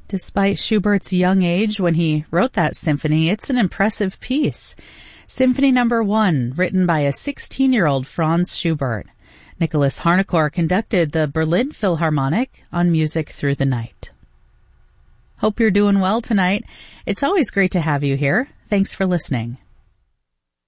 Despite Schubert's young age when he wrote that symphony, it's an impressive piece. Symphony No. 1, written by a 16-year-old Franz Schubert. Nicholas Harnoncourt conducted the Berlin Philharmonic on Music Through the Night. Hope you're doing well tonight. It's always great to have you here. Thanks for listening.